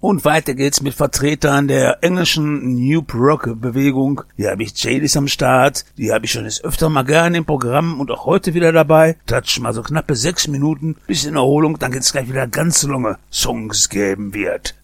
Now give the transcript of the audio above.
Und weiter geht's mit Vertretern der englischen New Rock Bewegung. Hier habe ich Jadis am Start. Die habe ich schon des öfter mal gerne im Programm und auch heute wieder dabei. Touch mal so knappe 6 Minuten, bisschen Erholung, dann geht's gleich wieder ganz lange Songs geben wird.